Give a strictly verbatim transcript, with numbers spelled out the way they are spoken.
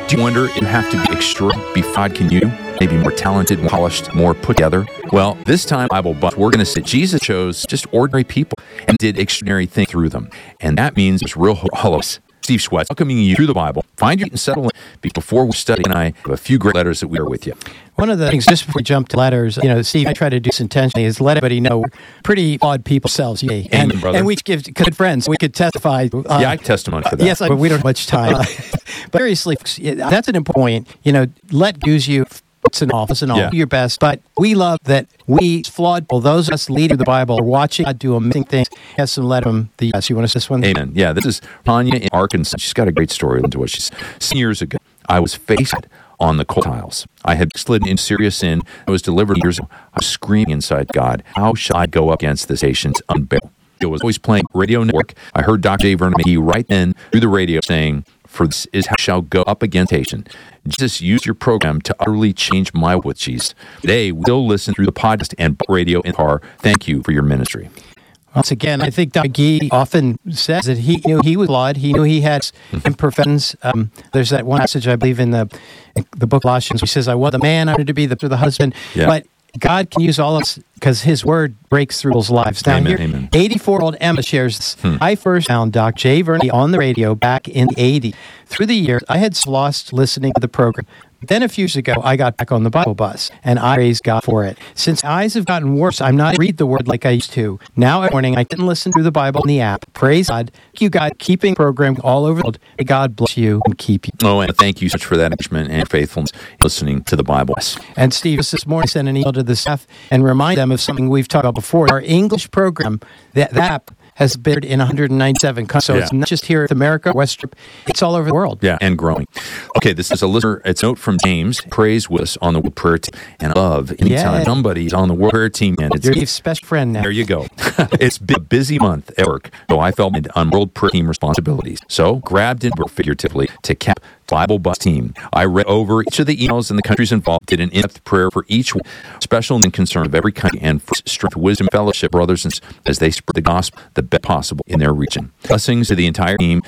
Do you wonder if you have to be extraordinary before God can use you? Maybe more talented, more polished, more put together? Well, this time, Bible Bus, we're going to say Jesus chose just ordinary people and did extraordinary things through them. And that means there's real hope for all of us. Steve Schwetz, welcoming you through the Bible. Find your seat and settle in. Before we study, and I have a few great letters that we are with you. One of the things, just before we jump to letters, you know, Steve, I try to do this intentionally, is let everybody know we're pretty odd people ourselves. And, Amen, brother. and we give good friends. We could testify. Uh, yeah, I testimony for that. Yes, but we don't have much time. But seriously, that's an important point. You know, let use you. It's an office and all, yeah. do your best. But we love that we flawed people, those of us leading the Bible, are watching God do amazing things. Has some let them the yes. You want to say this one? Amen. Yeah, this is Tanya in Arkansas. She's got a great story into what she's some years ago. I was faced on the coal tiles. I had slid into serious sin. I was delivered years ago. I was screaming inside God, how shall I go up against this nation's unbearable? It was always playing radio network. I heard Doctor Dave Vernon McGee right then through the radio saying, for this is how I shall go up against temptation. Jesus used your program to utterly change my with Jesus. Today, we still listen through the podcast and radio in the car. Thank you for your ministry. Once again, I think Doctor McGee often says that he knew he was flawed. He knew he had imperfections. Um, there's that one passage, I believe, in the in the book of Colossians, where he says, I want the man I wanted to be the, the husband. Yeah. But God can use all of us because His Word breaks through people's lives. Now, Amen, here, amen. eighty-four-year-old Emma shares this. Hmm. I first found Doctor Jay Vernon on the radio back in the eighties. Through the years, I had lost listening to the program. Then a few years ago, I got back on the Bible Bus, and I praise God for it. Since my eyes have gotten worse, I'm not read the Word like I used to. Now, every morning, I didn't listen through the Bible in the app. Praise God. Thank you, God, keeping the program all over the world. May God bless you and keep you. Oh, and thank you so much for that encouragement and faithfulness in listening to the Bible. And Steve, this morning, I sent an email to the staff and remind them of something we've talked about before. Our English program, that, that app, has been in one hundred ninety-seven countries. So yeah. it's not just here in America, West Europe, it's all over the world. Yeah, and growing. Okay, this is a listener. It's a note from James. Praise with us on the World Prayer Team. And I love anytime yeah. somebody's on the World Prayer Team. And it's You're Steve's special friend now. There you go. It's been a busy month at work, so I felt on World Prayer Team responsibilities. So grabbed in figuratively to cap Bible Bus team. I read over each of the emails and the countries involved, did an in-depth prayer for each one, special and concern of every country, and for strength, wisdom, fellowship, brothers and sisters, as they spread the gospel the best possible in their region. Blessings to the entire team.